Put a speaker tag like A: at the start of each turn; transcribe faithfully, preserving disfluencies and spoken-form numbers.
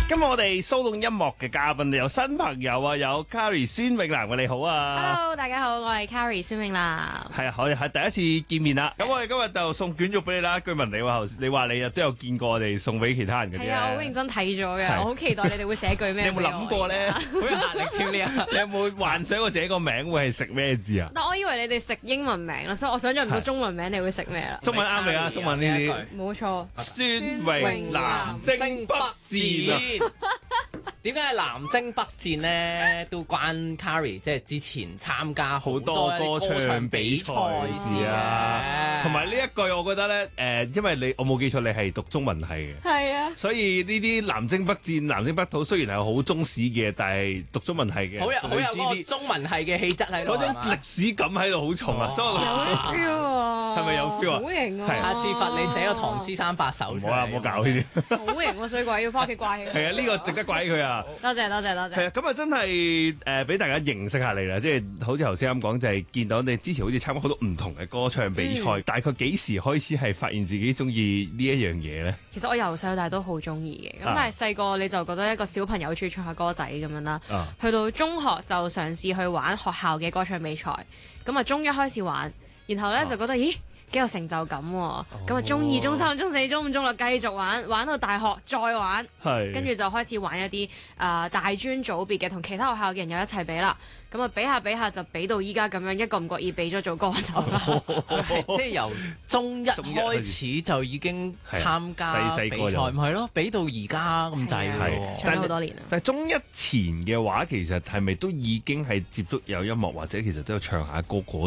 A: 今日我哋騷動音樂嘅嘉賓有新朋友啊，有 Carrie 孫穎嵐，喂，你好啊
B: Hello， 大家好，我係 Carrie 孫穎嵐。
A: 係啊，我哋係第一次見面啦。咁我哋今日就送卷肉俾你啦。據聞你話你話你都有見過我哋送俾其他人嘅啫。
B: 係啊，我好認真睇咗嘅，
A: 係
B: 我好期待你哋會寫句咩。
A: 你有冇諗過咧？
C: 好有壓力添呢啊！
A: 你有冇幻想過自己個名會係食咩字啊？
B: 但我以為你哋食英文名啦，所以我想象唔到中文名你會食咩啦。
A: 中文啱你啊！中文呢啲
B: 冇錯。
A: 孫穎嵐征北戰啊！
C: 點解係南征北戰咧？都關 Carrie 即係之前參加
A: 好多歌唱比賽事啊，同埋呢一句我覺得咧，誒，因為你我冇記錯，你係讀中文系嘅，
B: 係啊，
A: 所以呢啲南征北戰、南征北討雖然係好中史嘅，但係讀中文系嘅，
C: 好有好有嗰個中文系嘅氣質喺度，
A: 嗰種歷史感喺度好重啊，所以我
B: 有 feel 啊，
A: 係咪有 feel 啊？
B: 好型啊！
C: 下次罰你寫個唐詩三百首。
A: 唔好啊，唔好搞呢啲。
B: 好型喎，水鬼要翻屋企掛起。
A: 係啊，呢個值得掛起佢啊！
B: 多謝多謝多謝。
A: 係啊，咁啊真係誒俾大家認識下你啦，即係好似頭先咁講，就係見到你之前好似參加好多唔同嘅歌唱比賽，
B: 嗯、大
A: 概幾時開始係發現自己中意呢一樣嘢咧？
B: 其實我由細到大都好中意嘅，咁、啊、但係細個你就覺得一個小朋友中意唱下歌仔咁樣啦，啊、去到中學就嘗試去玩學校嘅歌唱比賽，咁啊中一開始玩，然後咧、啊、就覺得咦幾有成就感喎，咁啊中二、中三、中四、中五、中六繼續玩，玩到大學再玩，跟住就開始玩一啲誒、呃、大專組別嘅，同其他學校嘅人又一齊比啦。咁啊比下比下就比到依家咁樣，一個唔覺意比咗做歌手啦。
C: 即係由中一開始就已經參加比賽，唔係咯，比到而家咁滯喎，
B: 唱咗好多年啦。
A: 但係中一前嘅話，其實係咪都已經係接觸有音樂，或者其實都有唱下歌嗰